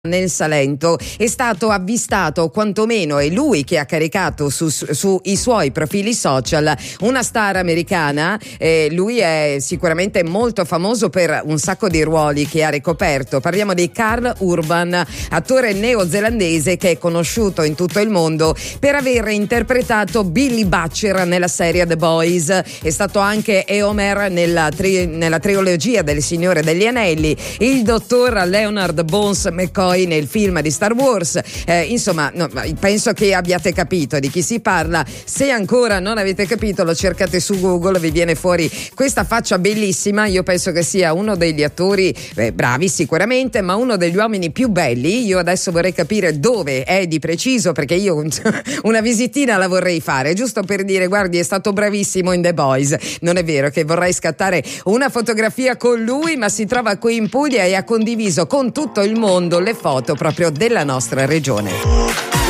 nel Salento è stato avvistato, quantomeno è lui che ha caricato sui suoi profili social una star americana. Lui è sicuramente molto famoso per un sacco di ruoli che ha ricoperto. Parliamo di Karl Urban, attore neozelandese che è conosciuto in tutto il mondo per aver interpretato Billy Butcher nella serie The Boys. È stato anche Eomer nella trilogia del Signore degli Anelli, il dottor Leonard Bones McCoy nel film di Star Wars. Insomma, penso che abbiate capito di chi si parla. Se ancora non avete capito, lo cercate su Google, vi viene fuori questa faccia bellissima. Io penso che sia uno degli attori bravi sicuramente, ma uno degli uomini più belli. Io adesso vorrei capire dove è di preciso, perché io una visitina la vorrei fare, giusto per dire: guardi, è stato bravissimo in The Boys. Non è vero che vorrei scattare una fotografia con lui, ma si trova qui in Puglia e ha condiviso con tutto il mondo le foto proprio della nostra regione.